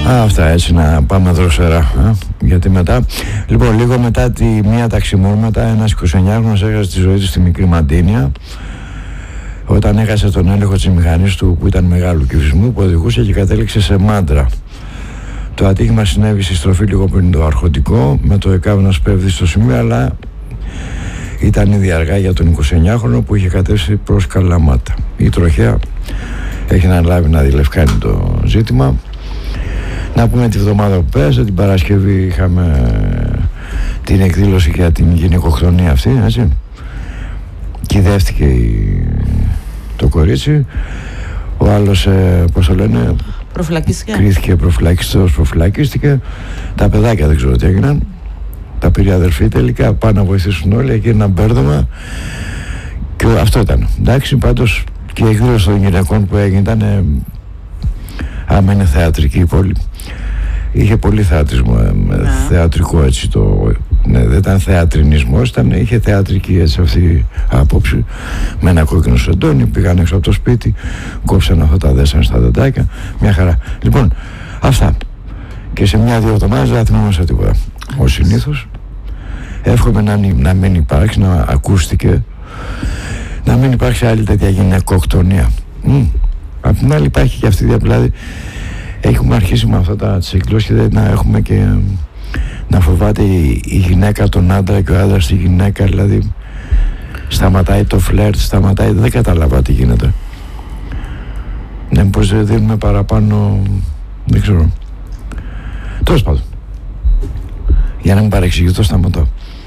Αυτά έτσι να πάμε δροσερά, γιατί μετά, λοιπόν, λίγο μετά τη μία ταξιμόρματα, ένας 29χρονος έχασε τη ζωή του στη Μικρή Μαντίνια όταν έχασε τον έλεγχο της μηχανής του που ήταν μεγάλου κυβισμού, που οδηγούσε και κατέληξε σε μάντρα. Το ατύχημα συνέβη στη στροφή λίγο πριν το Αρχοντικό, με το ΕΚΑΒ να σπέβδει στο σημείο, αλλά ήταν ήδη αργά για τον 29χρονο που είχε κατέβει προς Καλαμάτα. Η τροχέα έχει αναλάβει να διελευκάνει το ζήτημα. Να πούμε τη βδομάδα που πέρασε, την Παρασκευή είχαμε την εκδήλωση για την γυναικοκτονία αυτή, έτσι. Κυδεύτηκε το κορίτσι. Ο άλλος, πώς το λένε, προφυλακίστηκε. Κρίθηκε προφυλακίστηκε. Τα παιδάκια δεν ξέρω τι έγιναν. Τα πήρε η αδερφή τελικά, πάνε να βοηθήσουν όλοι. Εκεί ένα μπέρδεμα. Και αυτό ήταν. Εντάξει, πάντως και η εκδήλωση των γυναικών που έγινε ήταν, άμα είναι θεατρική η πόλη, είχε πολύ θεατρισμό, θεατρικό έτσι ναι, δεν ήταν θεατρινισμός, είχε θεατρική έτσι αυτή άποψη, με ένα κόκκινο σεντόνι, πήγαν έξω από το σπίτι, κόψαν αυτά τα δέσανε στα δεντάκια, μια χαρά. Λοιπόν, αυτά, και σε μια-δύο εβδομάδες δεν θυμόμαστε τίποτα. Ως συνήθως, εύχομαι να μην υπάρξει, να ακούστηκε, να μην υπάρξει άλλη τέτοια γυναικοκτονία. Απ' την άλλη υπάρχει και αυτή, δηλαδή έχουμε αρχίσει με αυτά τις εκδηλώσεις και να έχουμε και να φοβάται η γυναίκα τον άντρα και ο άντρας τη γυναίκα, δηλαδή σταματάει το φλερτ, σταματάει, δεν καταλαβα τι γίνεται. Ναι, πως δεν δίνουμε παραπάνω, δεν ξέρω. Τέλος πάντων, για να μην παρεξηγηθώ, σταματώ.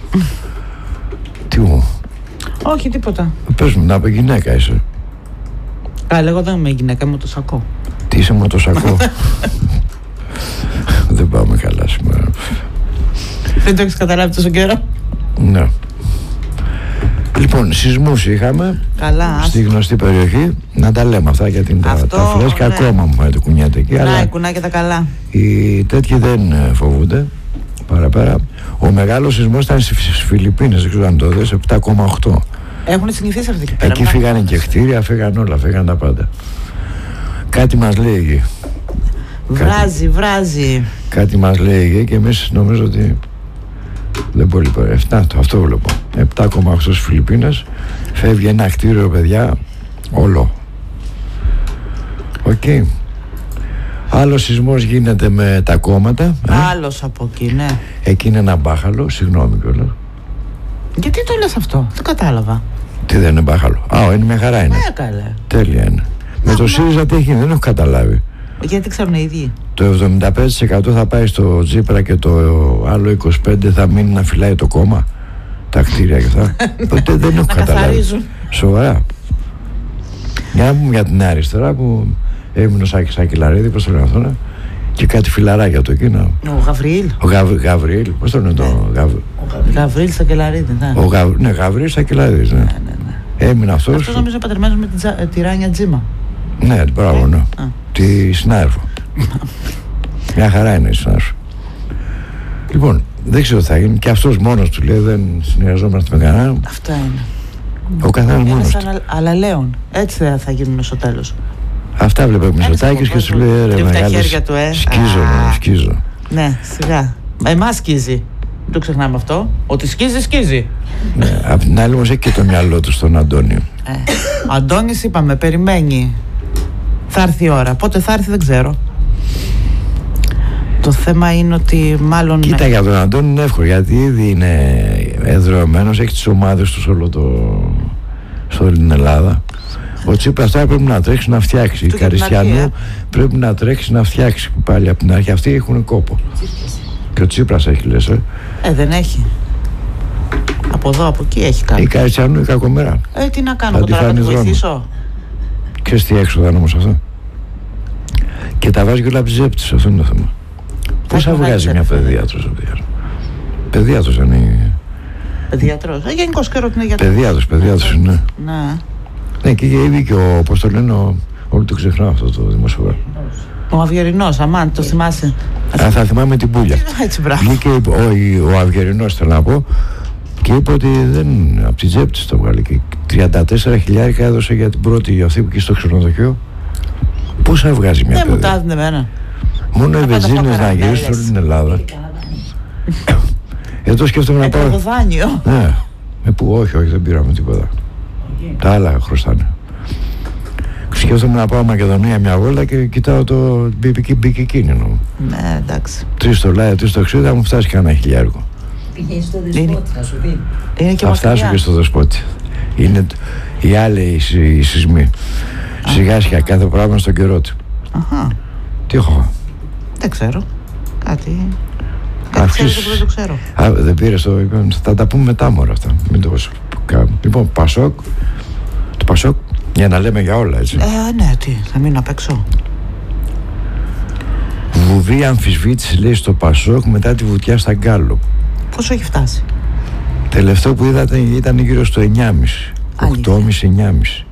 Τι μου? Όχι, τίποτα. Πες μου, να πω, γυναίκα είσαι? Καλά, εγώ δεν είμαι γυναίκα, είμαι το σακό. Τι είσαι με το σακό? Δεν πάμε καλά σήμερα. Δεν το έχεις καταλάβει τόσο καιρό? Ναι. Λοιπόν, σεισμούς είχαμε. Καλά. Στη γνωστή περιοχή. Να τα λέμε αυτά γιατί είναι τα φρέσκα, ναι. Ακόμα μου φαίνεται κουνιέται εκεί. Ναι, αλλά κουνά και τα καλά. Οι τέτοιοι δεν φοβούνται παραπέρα. Ο μεγάλος σεισμός ήταν στις Φιλιππίνες, δεν ξέρω αν το δες, 7,8. Έχουν συνηθίσει αυτή εκεί πέρα. Εκεί φύγανε και κτίρια, φύγαν όλα, φύγαν τα πάντα. Κάτι μας λέει εκεί. Βράζει. Κάτι μας λέει εκεί και εμείς νομίζω ότι δεν πολύ πέρα. Αυτό βλέπω. 7,8 στις Φιλιππίνες. Φεύγει ένα κτίριο, παιδιά, όλο. Οκ. Άλλος σεισμός γίνεται με τα κόμματα. Άλλος από εκεί, ναι. Εκεί είναι ένα μπάχαλο, συγγνώμη κιόλας. Γιατί το λες αυτό? Δεν κατάλαβα. Τι δεν είναι μπάχαλο? Είναι μια χαρά είναι. Καλά. Τέλεια είναι. Με το ΣΥΡΙΖΑ τι έχει, δεν έχω καταλάβει. Γιατί ξέρουν οι ίδιοι. Το 75% θα πάει στο Τσίπρα και το άλλο 25% θα μείνει να φυλάει το κόμμα. Τα κτίρια και αυτά. Ποτέ δεν έχω καταλάβει. Σοβαρά. Για να πούμε για την αριστερά που έμεινε ο Σάκης Σακελαρίδη, πώς το λένε αυτό, και κάτι φιλαράκια το εκείνο. Ο Γαβριήλ. Ο Γαβριήλ, πώς το λένε το Γαβριήλ Σακελαρίδη, ναι. Ναι, Γαβριήλ Σακελαρίδης, ναι. Έμεινε αυτός. Αυτός νομίζω πατερμένος με τη Ράνια Τζίμα. Ναι, μπράβο, ναι. Τη συνάδελφο. Μια χαρά είναι η συνάδελφο. Λοιπόν, δεν ξέρω τι θα γίνει. Και αυτός μόνος του λέει, δεν συνεργαζόμαστε με κανέναν. Αυτά είναι. Ο καθένας μόνος του. Αλλά λέων, έτσι θα γίνουμε στο τέλος. Αυτά βλέπω Μητσοτάκης και σου λέει, ρε μεγάλες, σκίζω. Ναι, σιγά. Εμάς σκίζει. Δεν το ξεχνάμε αυτό. Ότι σκίζει. Ναι, απ' την άλλη όμως έχει και το μυαλό του στον Αντώνιο. Ο Αντώνης, είπαμε, περιμένει. Θα έρθει η ώρα. Πότε θα έρθει δεν ξέρω. Το θέμα είναι ότι μάλλον... Κοίτα, για τον Αντώνη είναι εύκολο, γιατί ήδη είναι εδρεωμένος, έχει τις ομάδες του σε όλη την Ελλάδα. Ο Τσίπρας τώρα πρέπει να τρέξει να φτιάξει. Η Καριστιανού πρέπει να τρέξει να φτιάξει πάλι από την αρχή. Αυτοί έχουν κόπο. Και ο Τσίπρας έχει, λες, δεν έχει. Από εδώ, από εκεί έχει κάνει. Η Καριστιανού η κακομέρα. Τι να κάνω, εγώ τώρα να τη βοηθήσω. Ξέρεις τι έξοδα είναι όμως αυτό? Και τα βάζει όλα από τη τσέπη της, αυτό είναι το θέμα. Πώς θα βγάζει μια παιδίατρος? Παιδίατρος δεν είναι? Παιδιατρός. Γενικώς ξέρω ότι είναι γιατρός. Παιδιάτρος είναι. Ναι. Ναι, και ήδη και πώς το λένε, όλοι το ξεχνάω αυτό το δημοσιογράφο. Ο Αυγερινός, αμάν, το θυμάσαι? Θα θυμάμαι την Πούλια. Έτσι, μπράβο. Βγήκε ο Αυγερινός, θέλω να πω, και είπε ότι δεν, από την τσέπη της το βγάλει και 34.000 έδωσε για την πρώτη αυτή που εκεί στο ξενοδοχείο. Πώς θα βγάζει μια Δεν παιδεία? μου τα έδινε εμένα. Μόνο οι βενζίνες να γυρίσουν όλη την Ελλάδα. Εδώ σκέφτομαι να πάω. Το δάνειο. Ναι. Πού, όχι, δεν πήραμε τίποτα. Τα άλλα χρωστάνε. Σκέφτομαι να πάω Μακεδονία μια βόλτα και κοιτάω το μπικικίνινο. Ναι, εντάξει. 3 το λάδι, 3 το 60, μου φτάσει κανένα χιλιάρικο. Πηγαίνει στο Δεσπότη, θα σου πει. Θα φτάσω και στο Δεσπότη. Είναι οι άλλοι οι σεισμοί. Σιγά σιγά κάθε πράγμα στον καιρό του. Αχα. Τι έχω. Δεν ξέρω. Κάτι ξέρεις που δεν το ξέρω. Δεν πήρες το. Θα τα πούμε μετά μωρά αυτά. Μην το κάνουμε. Λοιπόν, Πασόκ. Το Πασόκ, για να λέμε για όλα, έτσι. Ναι, τι, θα μείνω απ' έξω. Βουβή αμφισβήτηση, λέει, στο Πασόκ μετά τη βουτιά στα Γκάλο. Πόσο έχει φτάσει? Τελευταίο που είδατε ήταν γύρω στο 9,5. 8,5-9,5.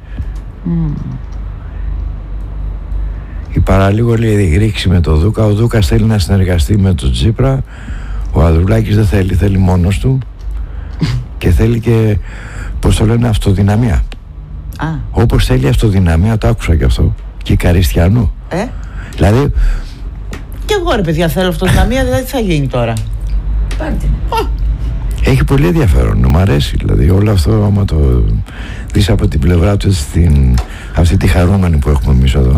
Η παραλίγο, λέει, ρίξει με το Δούκα. Ο Δούκας θέλει να συνεργαστεί με τον Τσίπρα. Ο Ανδρουλάκης δεν θέλει, θέλει μόνος του. Και θέλει και, πώς το λένε, αυτοδυναμία. Όπως θέλει αυτοδυναμία, το άκουσα και αυτό. Και Καριστιανού. Δηλαδή. Και εγώ, ρε παιδιά, θέλω αυτοδυναμία, δηλαδή τι θα γίνει τώρα? Πάρτε. Έχει πολύ ενδιαφέρον, μου αρέσει. Δηλαδή όλο αυτό, άμα το δεις από την πλευρά του, αυτή τη χαρούμενη που έχουμε εμείς εδώ.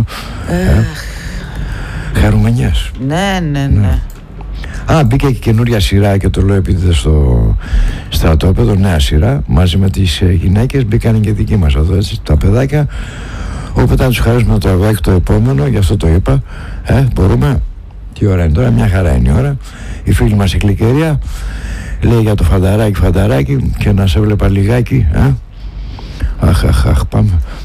Χαρουμενιές. Ναι. Μπήκε και καινούρια σειρά, και το λέω επειδή στο στρατόπεδο, νέα σειρά, μαζί με τις γυναίκες. Μπήκαν και δικοί μας εδώ, έτσι, τα παιδάκια. Οπότε να τους χαρίσουμε το τραγουδάκι το επόμενο, γι' αυτό το είπα. Μπορούμε. Τι ώρα είναι τώρα? Μια χαρά είναι η ώρα. Η φίλη μας η Κλικερία λέει για το φανταράκι, και να σε βλέπα λιγάκι. Αχ, πάμε.